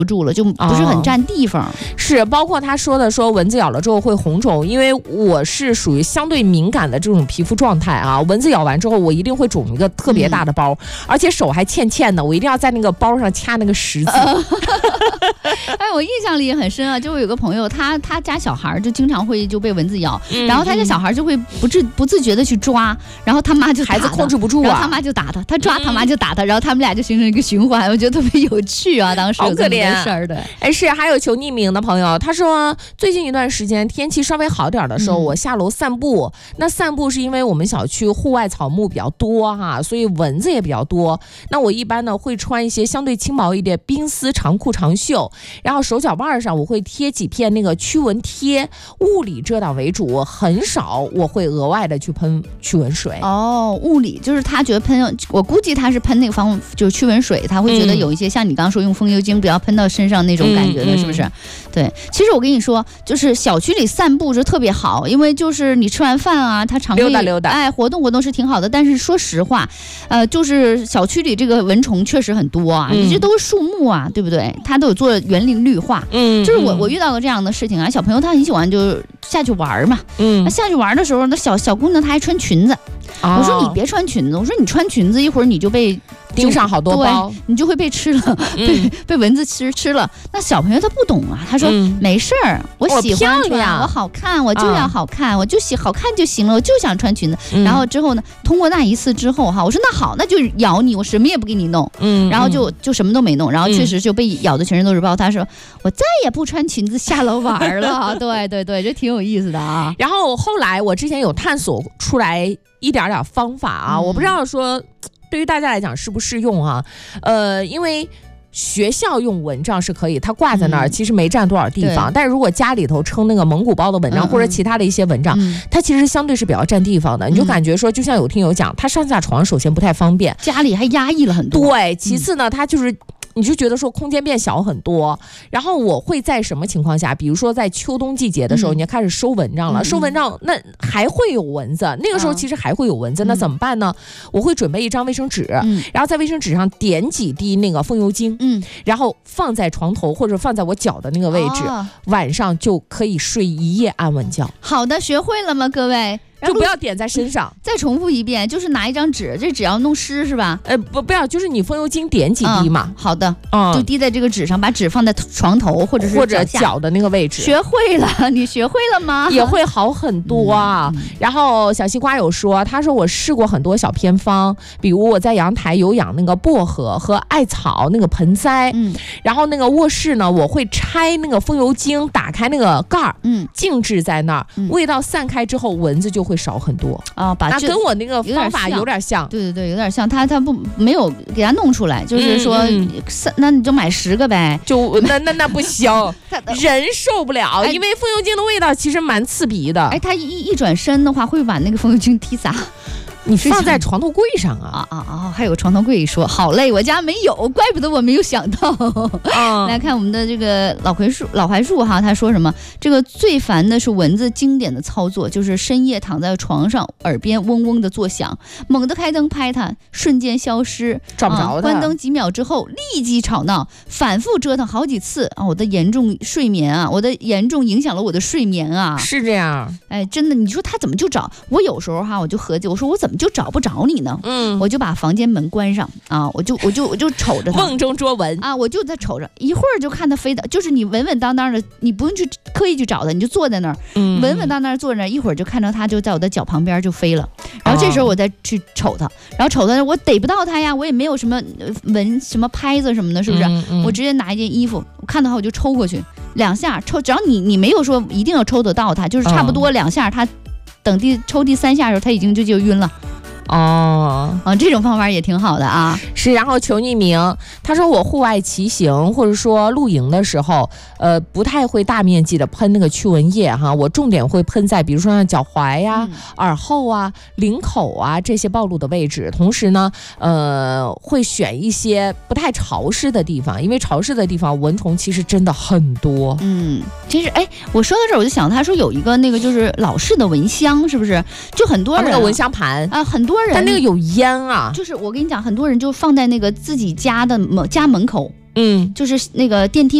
不住了，就不是很占地方。 是，包括他说的蚊子咬了之后会红肿，因为我是属于相对敏感的这种皮肤状态啊，蚊子咬完之后我一定会肿一个特别大的包，而且手还欠的，我一定要在那个包上掐那个十字。 哎，我印象里也很深啊，就有个朋友，他家小孩就经常会就被蚊子咬，然后他家小孩就会不自觉的去抓，然后他妈就打他， 孩子控制不住啊， 然后他妈就打他，他抓他妈就打他，然后他们俩就形成一个循环，我觉得特别有趣啊，当时有这么个事儿的。 哎，是，还有求匿名的朋友，他说最近一段时间天气稍微好点的时候，我下楼散步，那散步是因为我们小区户外草木比较多哈，所以蚊子也比较多。那我一般呢会穿一些相对轻薄一点冰丝长裤长袖，然后手脚腕上我会贴几片那个驱蚊贴，物理遮挡为主，很少我会额外的去喷驱蚊水。 哦，物理就是他觉得喷，我估计他是喷那个就是驱蚊水，他会觉得有一些像你刚刚说用风油精不要喷到身上那种感觉的，是不是？对，其实我跟你说，就是小区里散步是特别好，因为就是你吃完饭啊，他常会溜达， 哎，活动是挺好的。但是说实话，就是小区里这个蚊虫确实很多啊，这都是树木啊，对不对？它都有做园林绿化，就是我遇到过这样的事情啊，小朋友他很喜欢就下去玩嘛，那下去玩的时候，那小姑娘她还穿裙子。我说你别穿裙子，我说你穿裙子一会儿你就被盯上好多包， 你就会被吃了，被蚊子吃了。那小朋友他不懂啊，他说没事儿，我喜欢穿，我好看，我就要好看，我就好看就行了，我就想穿裙子。然后之后呢，通过那一次之后哈，我说那好，那就咬你，我什么也不给你弄，然后就什么都没弄，然后确实就被咬的全身都是包。他说我再也不穿裙子下楼玩了，对，这挺有意思的啊。 然后后来我之前有探索出来一点方法啊，我不知道说对于大家来讲适不适用啊，因为学校用蚊帐是可以，它挂在那儿其实没占多少地方，但是如果家里头撑那个蒙古包的蚊帐或者其他的一些蚊帐，它其实相对是比较占地方的，你就感觉说就像有听友讲，它上下床首先不太方便， 家里还压抑了很多， 对，其次呢它就是你就觉得说空间变小很多。然后我会在什么情况下，比如说在秋冬季节的时候，你要开始收蚊帐了，收蚊帐那还会有蚊子，那个时候其实还会有蚊子，那怎么办呢？我会准备一张卫生纸，然后在卫生纸上点几滴那个风油精，然后放在床头或者放在我脚的那个位置，晚上就可以睡一夜安稳觉。 好的，学会了吗，各位？ 就不要点在身上。 再重复一遍，就是拿一张纸，这纸要弄湿是吧？ 不要，就是你风油精点几滴嘛。 好的，就滴在这个纸上，把纸放在床头或者脚的那个位置。 学会了，你学会了吗？ 也会好很多啊。然后小西瓜有说，他说我试过很多小偏方，比如我在阳台有养那个薄荷和艾草那个盆栽，然后那个卧室呢，我会拆那个风油精，打开那个盖儿，静置在那儿，味道散开之后，蚊子就会少很多啊。 那跟我那个方法有点像， 对，有点像。他没有给他弄出来，就是说，那你就买10个呗， 就那不行，人受不了，因为风油精的味道其实蛮刺鼻的。 哎，他一转身的话，会把那个风油精踢洒。 你放在床头柜上啊？ 还有个床头柜，说好嘞，我家没有，怪不得我没有想到。来看我们的这个老槐树哈，他说什么？这个最烦的是蚊子经典的操作，就是深夜躺在床上，耳边嗡嗡的作响，猛地开灯拍它，瞬间消失， 找不着它。 关灯几秒之后，立即吵闹，反复折腾好几次啊！我的严重影响了我的睡眠啊！ 是这样， 哎，真的，你说他怎么就找我？有时候哈，我就合计，我说我怎么就找不着你呢？我就把房间门关上啊，我就瞅着他， 梦中捉蚊啊，我就在瞅着，一会儿就看他飞的，就是你稳稳当当的，你不用去刻意去找他，你就坐在那儿，稳稳当当坐在那儿，一会儿就看到他就在我的脚旁边就飞了，然后这时候我再去瞅他，然后瞅他，我逮不到他呀，我也没有什么什么拍子什么的，是不是？我直接拿一件衣服，我看到他我就抽过去2下，只要你没有说一定要抽得到他，就是差不多2下，他等抽第3下的时候，他已经就晕了。这种方法也挺好的啊。 是，然后求匿名，他说我户外骑行或者说露营的时候，不太会大面积的喷那个驱蚊液哈，我重点会喷在比如说像脚踝呀、耳后啊、领口啊这些暴露的位置，同时呢，会选一些不太潮湿的地方，因为潮湿的地方蚊虫其实真的很多。 其实我说到这儿我就想，他说有一个那个就是老式的蚊香，是不是？就很多人那个蚊香盘啊，很多人， 但那个有烟啊。 就是我跟你讲，很多人就放在那个自己家门口。 嗯， 就是那个电梯